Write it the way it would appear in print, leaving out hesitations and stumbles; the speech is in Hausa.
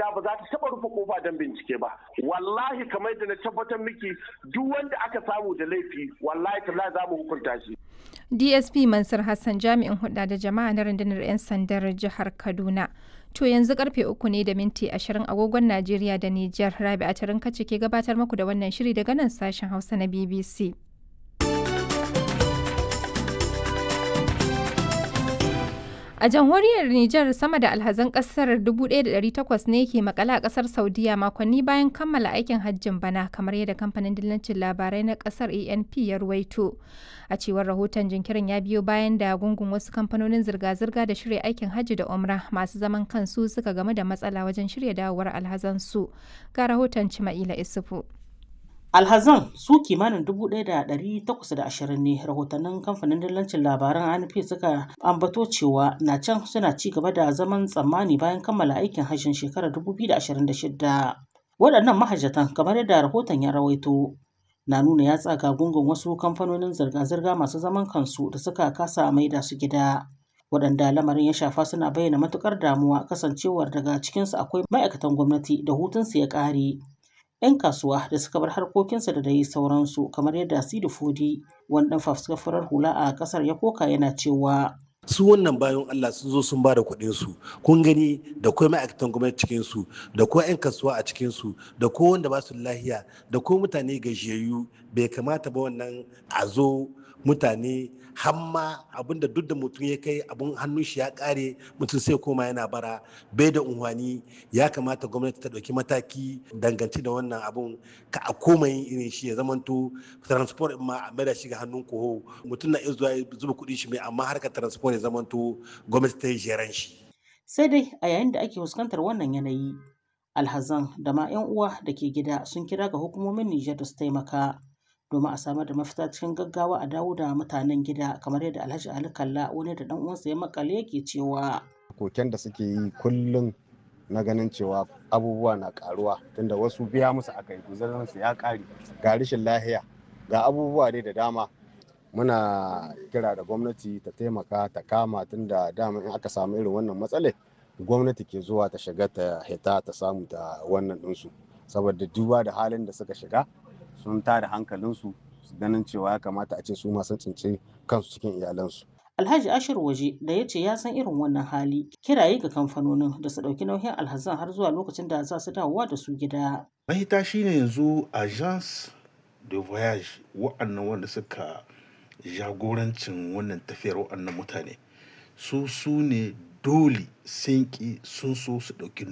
abada ba za ta taɓa rufe kofa don bincike ba. Wallahi kamar da na tabbatar miki duk wanda aka samu da laifi wallahi tallahi za mu hukunta shi. DSP Mansur Hassan jami'in hulɗa da jama'a na rundunar 'yan sandar jihar Kaduna. To yanzu karfe 3:20 agogon Najeriya da Nijar. Rabi'a Tarinka ce ke gabatar muku da wannan shiri daga nan sashen Hausa na BBC. A jamhuriyar Nijar sama da alhazan kasar 1,800 ne ke makala a kasar Saudiya makonni bayan kammala aikin hajjin bana kamar yadda kamfanin dillancin labarai na kasar ANP ya ruwaito. A cewar rahoton jinkirin ya biyo bayan da gungun wasu kamfanonin zirga-zirga da shirya aikin hajji da umra masu zaman kansu suka game da matsala wajen shirya dawowar alhazansu. Ga rahoton Cima'ila Isufu. Alhazan su kimanin 1,820 ne rahotannin kamfanin dillancin labaran ANP suka ambato cewa na can suna ci gaba da zaman tsammani bayan kammala aikin hajjin shekarar 2026. Waɗannan mahajjatan kamar yadda rahoton ya rawaito na nuna ya tsaga gungun wasu kamfanonin zirga-zirga masu zaman kansu da suka kasa maida su gida. Waɗanda lamarin ya shafa suna bayyana matukar damuwa kasancewar daga cikinsu akwai ma'aikatan gwamnati da hutunsu ya ƙare. 'Yan kasuwa da suka bar harkokinsa da dai sauransu kamar yadda Sidi Fodi wani ɗan fafuskar hula a ƙasar ya koka yana cewa su wannan bayan Allah sun zo sun ba da kuɗin su kun gani da kuma ma'aikatan gwamnati cikin su da kuma 'yan kasuwa a cikin su da ko wanda ba su lahiya da ko mutane gajiyayyu bai kamata ba wannan a zo mutane hamma abinda duk da mutum ya kai abun hannun shi ya kare mutum sai koma yana bara bai da unhwani ya kamata gwamnati ta ɗauki mataki dangance da wannan abun ka a koma yin irin shi ya zamanto transport ma a maida shi ga hannun koho mutum na iya zuwa zuba kuɗi shi mai amma harkar transport ya zamanto gwamnati ta yi jeran shi. Sai dai a yayin da ake fuskantar wannan yanayi alhazan da ma 'yan uwa da ke gida sun kira ga hukumomin Nijar da su taimaka domin a samar da mafita cikin gaggawa a dawo da mutanen gida kamar yadda Alhaji Ali Kalla wani da dan uwansa ya makale yake cewa koken da suke yi kullum na ganin cewa abubuwa na karuwa tunda wasu biya musu aka yi guzarin su ya kare ga rashin lahiya ga abubuwa dai da dama muna kira da gwamnati ta taimaka ta kama tunda dama in aka samu irin wannan matsale gwamnati ke zuwa ta shiga ta hita ta samu ta wannan ɗinsu saboda duba da halin da suka shiga sun tada hankalinsu su ganin cewa ya kamata a ce su ma sun tsinci kansu cikin iyalansu. Alhaji Ashir Waje da ya ce ya san irin wannan hali kiraye ga kamfanonin da su ɗauki nauyin alhazan har zuwa lokacin da za su dawowa da su gida. Mahita shine yanzu agence de voyage wa'annan wanda suka jagorancin wannan tafiyar wa'annan mutane su ne dole sun ki sun so su ɗauki